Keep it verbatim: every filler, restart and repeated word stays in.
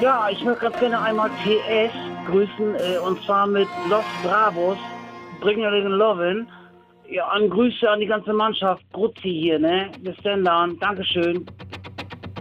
Ja, ich möchte ganz gerne einmal T S grüßen, äh, und zwar mit Los Bravos, Bring a Little Lovin'. Ja, an Grüße an die ganze Mannschaft, Grutzi hier, ne? Bis dann, dann. Dankeschön.